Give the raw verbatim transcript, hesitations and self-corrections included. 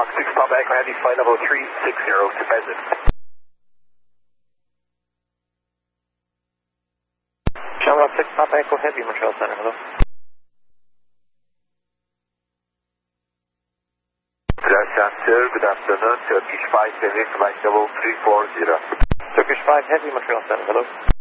six Papa Echo Heavy, flight level three six zero to Pheasant. Shamrock six Papa Echo Heavy, Montreal Center, hello. Montreal Center, good afternoon, Turkish five Heavy, flight level three four zero. Turkish five Heavy, Montreal Center, hello.